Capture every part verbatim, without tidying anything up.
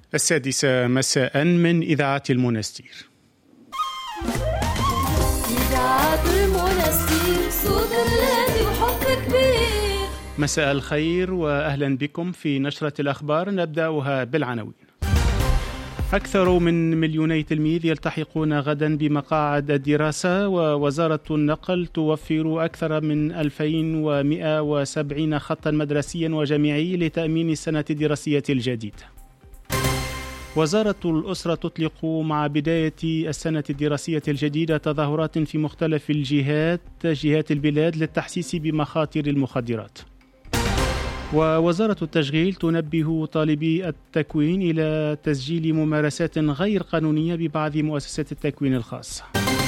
السادسة مساء من إذاعة المنستير. إذاعة المنستير صوت الذي وحب كبير. مساء الخير وأهلا بكم في نشرة الأخبار. نبدأها بالعناوين. أكثر من مليوني تلميذ يلتحقون غدا بمقاعد الدراسة، ووزارة النقل توفر أكثر من ألفين ومئة وسبعين خطا مدرسيا وجامعي لتأمين السنة الدراسية الجديدة. وزارة الأسرة تطلق مع بداية السنة الدراسية الجديدة تظاهرات في مختلف الجهات جهات البلاد للتحسيس بمخاطر المخدرات. ووزارة التشغيل تنبه طالبي التكوين إلى تسجيل ممارسات غير قانونية ببعض مؤسسات التكوين الخاصة.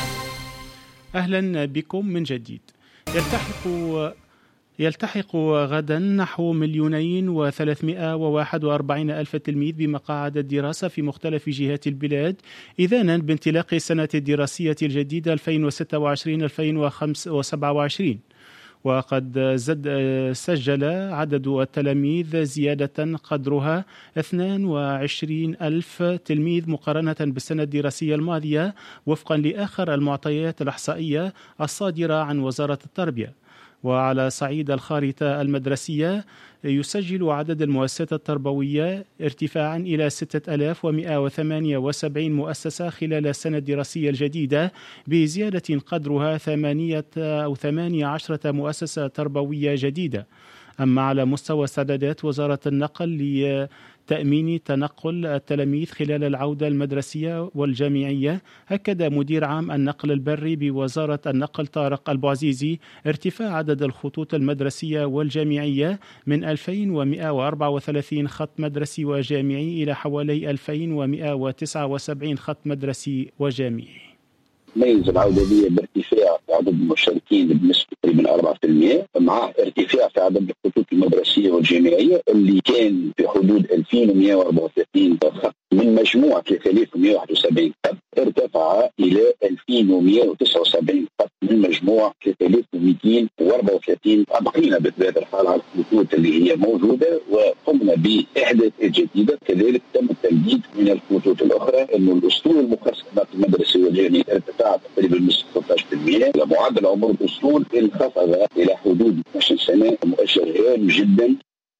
أهلا بكم من جديد. يلتحق يلتحق غدا نحو مليونين وثلاثمئة وواحد وأربعين ألف تلميذ بمقاعد الدراسة في مختلف جهات البلاد إذانا بانطلاق السنة الدراسية الجديدة ألفين وستة وعشرين ألفين وسبعة وعشرين. وقد زد سجل عدد التلاميذ زيادة قدرها اثنين وعشرين ألف تلميذ مقارنة بالسنة الدراسية الماضية وفقا لآخر المعطيات الإحصائية الصادرة عن وزارة التربية. وعلى صعيد الخارطة المدرسية يسجل عدد المؤسسات التربوية ارتفاعا إلى ستة آلاف ومئة وثمانية وسبعين مؤسسة خلال السنة الدراسية الجديدة بزيادة قدرها ثمانية أو ثمانية عشرة مؤسسة تربوية جديدة. أما على مستوى استعدادات وزارة النقل لتأمين تنقل التلاميذ خلال العودة المدرسية والجامعية، أكد مدير عام النقل البري بوزارة النقل طارق البوعزيزي ارتفاع عدد الخطوط المدرسية والجامعية من ألفين ومئة وأربعة وثلاثين خط مدرسي وجامعي إلى حوالي ألفين ومئة وتسعة وسبعين خط مدرسي وجامعي. تميز العودة دي بارتفاع في عدد المشاركين بنسبة تقريبا أربعة بالمئة، مع ارتفاع في عدد الخطوط المدرسية والجامعية اللي كان في حدود ألفين ومئة وأربعة وثلاثين خط من مجموع ثلاثة آلاف ومئة وواحد وسبعين خط ارتفع إلى ألفين ومئة وتسعة وسبعين خط من مجموع ثلاثة آلاف ومئتين وأربعة وثلاثين. أبقينا بطبيعة الحال على الخطوط اللي هي موجودة وقمنا بإحداث الجديدة. كذلك تم التجديد من الخطوط الأخرى إنه الأسطول المخصص للمدرسة والجامعية ارتفع تقريبا بنسبة ثلاثة عشر بالمئة. معدل عمر الأسطول انخفض إلى حدود اثنتي عشرة سنة، مؤشر هام جدا.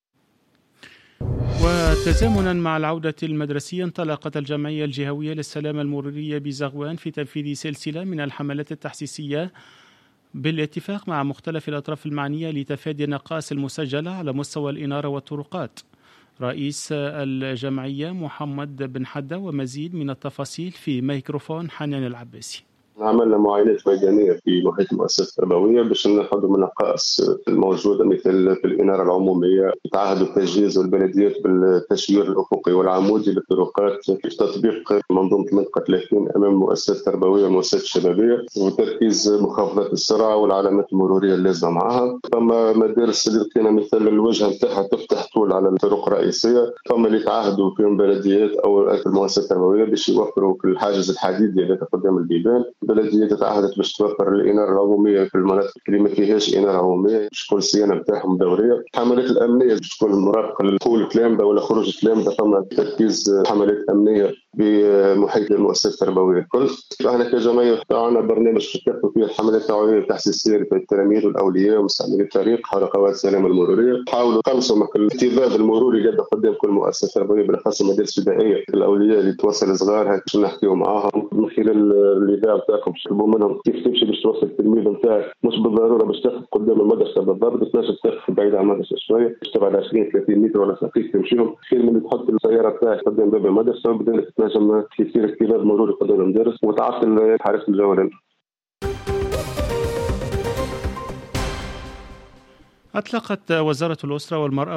وتزامنا مع العودة المدرسية، انطلقت الجمعية الجهوية للسلامة المرورية بزغوان في تنفيذ سلسلة من الحملات التحسيسية بالاتفاق مع مختلف الأطراف المعنية لتفادي النقائص المسجلة على مستوى الإنارة والطرقات. رئيس الجمعية محمد بن حدة ومزيد من التفاصيل في ميكروفون حنان العباسي. عملنا معاينات ميدانية في محيط المؤسسات التربوية باش نحدوا من النقائص الموجودة مثل في الإنارة العمومية، تعهد التجهيز والبلديات بالتشوير الأفقي والعمودي للطرقات، تطبيق منظومة المنطقة ثلاثين أمام المؤسسات التربوية والمؤسسات الشبابية، وتركيز مخفضات السرعة والعلامات المرورية اللازمة معها. ثم مدارس اللي لقينا مثل الوجهة نتاعها تفتح طول على الطرق الرئيسية، ثم اللي تعهدوا فيهم بلديات أو المؤسسات التربوية باش يوفروا الحاجز الحديدي اللي قدام البيبان. البلدية تعهدت باش توفر الإنارة العمومية في المناطق اللي ما فيهاش إنارة عمومية باش تكون الصيانة نتاعهم دورية. الحملات الأمنية باش تكون مرافقة لدخول التلامذة ولا خروج التلامذة، ثم تركيز حملات أمنية بمحيط المؤسسات التربوية الكل. احنا كجمعية عندنا برنامج تكافؤ فيه الحملات التوعوية التحسيسية للتلاميذ والأولياء ومستعملي الطريق حول قواعد السلامة المرورية. حاولوا قمصوا الانتباه المروري قد قدام كل مؤسسة تربوية بالأخص المدارس الابتدائية. الأولياء اللي توصل صغار هاك نحكيوا معاهم من خلال الإذاعة بتاعكم، تطلبوا منهم كيف تمشي باش توصل التلميذ نتاعك، مش بالضرورة باش تاخذ قدام المدرسة بالضبط، تنجم تاخذ بعيد عن المدرسة شوية، باش تبعد عشرين ثلاثين متر ولا دقيقة تمشيهم، خير من تحط السيارة بتاعك قدام باب المدرسة وبدل تنجم يصير اختلاف مروري قدام المدرس وتعطل حارس الجوال. أطلقت وزارة الأسرة والمرأة